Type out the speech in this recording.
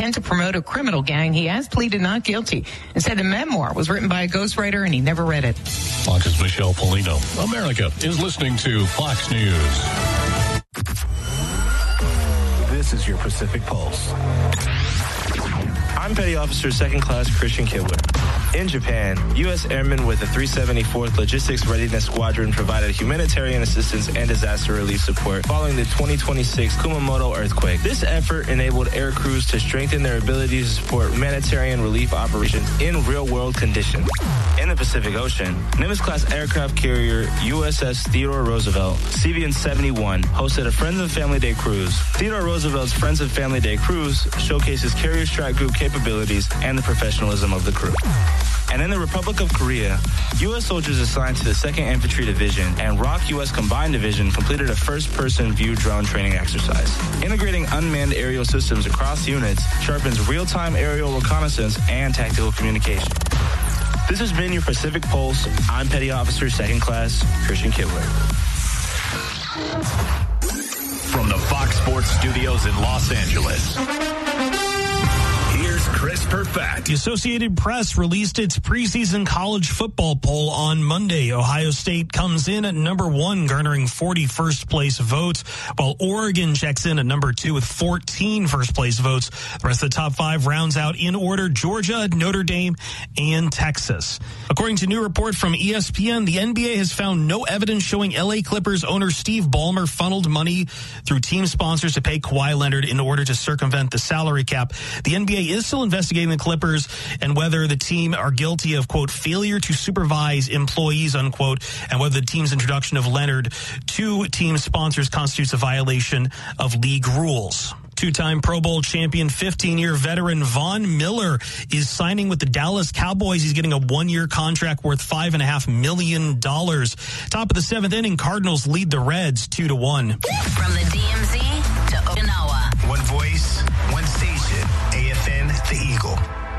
intent to promote a criminal gang, he has pleaded not guilty and said the memoir was written by a ghostwriter and he never read it. Fox's Michelle Polino. America is listening to Fox News. This is your Pacific Pulse. I'm Petty Officer 2nd Class Christian Kidwood. In Japan, U.S. airmen with the 374th Logistics Readiness Squadron provided humanitarian assistance and disaster relief support following the 2026 Kumamoto earthquake. This effort enabled air crews to strengthen their ability to support humanitarian relief operations in real-world conditions. In the Pacific Ocean, Nimitz-class aircraft carrier USS Theodore Roosevelt, CVN-71, hosted a Friends and Family Day cruise. Theodore Roosevelt's Friends and Family Day cruise showcases carrier strike group capabilities and the professionalism of the crew. And in the Republic of Korea, U.S. soldiers assigned to the 2nd Infantry Division and ROK U.S. Combined Division completed a first-person view drone training exercise. Integrating unmanned aerial systems across units sharpens real-time aerial reconnaissance and tactical communication. This has been your Pacific Pulse. I'm Petty Officer 2nd Class Christian Kidwood. From the Fox Sports Studios in Los Angeles, here's Chris Perfett. The Associated Press released its preseason college football poll on Monday. Ohio State comes in at number 1, garnering 40 first-place votes, while Oregon checks in at number 2 with 14 first-place votes. The rest of the top 5 rounds out in order: Georgia, Notre Dame, and Texas. According to a new report from ESPN, the NBA has found no evidence showing LA Clippers owner Steve Ballmer funneled money through team sponsors to pay Kawhi Leonard in order to circumvent the salary cap. The NBA is still investigating the Clippers and whether the team are guilty of, quote, failure to supervise employees, unquote, and whether the team's introduction of Leonard to team sponsors constitutes a violation of league rules. Two-time Pro Bowl champion, 15-year veteran Von Miller is signing with the Dallas Cowboys. He's getting a 1-year contract worth $5.5 million. Top of the 7th inning, Cardinals lead the Reds 2-1. From the DMZ to Okinawa. One voice, one station, AFN, The Eagle.